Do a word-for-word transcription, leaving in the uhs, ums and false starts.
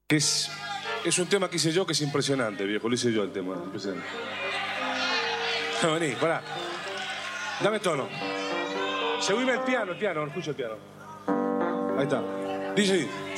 Que es, es un tema que hice yo que es impresionante, viejo. Lo hice yo el tema, impresionante. No, vení, pará. Dame tono. Seguime el piano, el piano, escucho el piano. Ahí está. D J.